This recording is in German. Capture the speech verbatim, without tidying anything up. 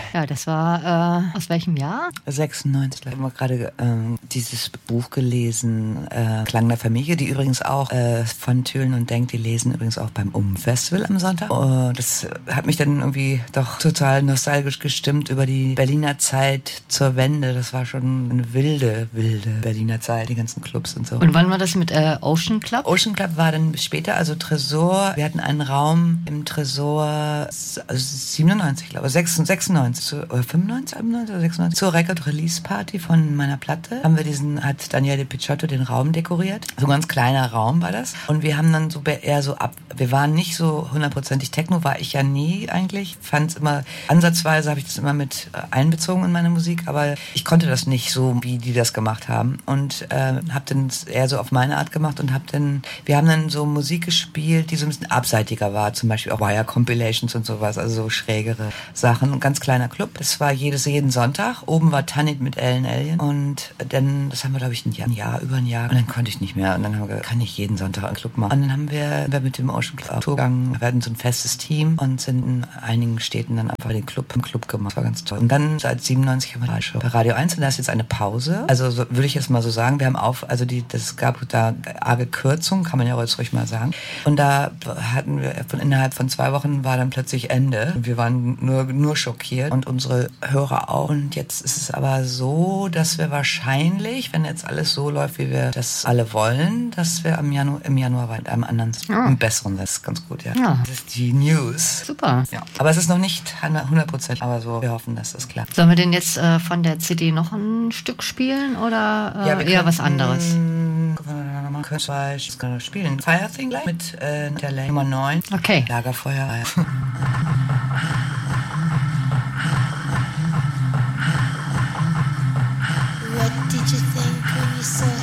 Ja, das war äh, aus welchem Jahr? sechsundneunzig. Ich habe gerade ähm, dieses Buch gelesen, äh, Klang der Familie, die übrigens auch äh, von Thülen und Denk, die lesen übrigens auch beim Um-Festival am Sonntag. Oh, das hat mich dann irgendwie doch total nostalgisch gestimmt über die Berliner Zeit zur Wende. Das war schon eine wilde, wilde Berliner Zeit, die ganzen Clubs und so. Und wann war das mit äh, Ocean Club? Ocean Club war dann später, also Tresor. Wir hatten einen Raum im Tresor, also siebenundneunzig, glaube ich, sechsundneunzig oder fünfundneunzig, fünfundneunzig oder sechsundneunzig. Zur Record Release Party von meiner Platte haben wir diesen, hat Daniele Picciotto den Raum dekoriert. So ein ganz kleiner Raum war das. Und wir haben dann so eher so ab, wir waren nicht so hundertprozentig Techno, war ich ja nie eigentlich. Fand es immer, ansatzweise habe ich das immer mit einbezogen in meine Musik, aber ich konnte das nicht so, wie die das gemacht haben. Und äh, habe dann eher so auf meine Art gemacht und habe dann, wir haben dann so Musik gespielt, die so ein bisschen abseitiger war, zum Beispiel auch Wire Compilations und sowas, also so schrägere Sachen. Ein ganz kleiner Club. Das war jedes, jeden Sonntag. Oben war Tanit mit Ellen Alien und dann, das haben wir glaube ich ein Jahr, ein Jahr, über ein Jahr und dann konnte ich nicht mehr und dann haben wir gesagt, kann ich jeden Sonntag einen Club machen. Und dann haben wir, wir mit dem Ocean Club Tour gegangen, wir hatten so ein festes Team und sind in einigen Städten dann einfach den Club im Club gemacht. Das war ganz toll. Und dann seit siebenundneunzig haben wir da schon bei Radio eins und da ist jetzt eine Pause. Also so, würde ich jetzt mal so sagen, wir haben auf, also die, das gab da arge Kürzungen, kann man ja jetzt ruhig mal sagen. Und da hatten wir, von innerhalb von zwei Wochen war dann plötzlich Ende. Wir waren nur, nur schockiert und unsere Hörer auch. Und jetzt ist es aber so, dass wir wahrscheinlich, wenn jetzt alles so läuft, wie wir das alle wollen, dass wir am Januar, im Januar bei einem anderen, Ah. einem besseren, das ist ganz gut, ja. Ja. Das ist die News. Super. Ja. Aber es ist noch nicht hundert Prozent, aber so, wir hoffen, dass das klappt. Sollen wir denn jetzt äh, von der C D noch ein Stück spielen oder äh, Ja, wir eher was könnten- anderes? Man könnte zwei spielen. Fire Thing gleich mit äh, der Lane Nummer neun. Okay. Lagerfeuer. What did you think when you saw